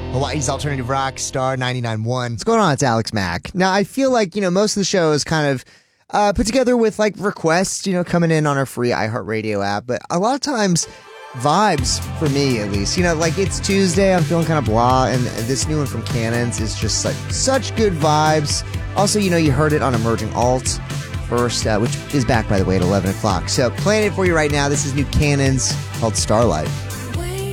Hawaii's Alternative Rock, Star 99.1. What's going on? It's Alex Mack. Now, I feel like, most of the show is kind of put together with like requests, coming in on our free iHeartRadio app. But a lot of times, vibes, for me at least, like it's Tuesday, I'm feeling kind of blah. And this new one from Cannons is just such good vibes. Also, you heard it on Emerging Alt first, which is back, by the way, at 11 o'clock. So playing it for you right now. This is new Cannons called Starlight.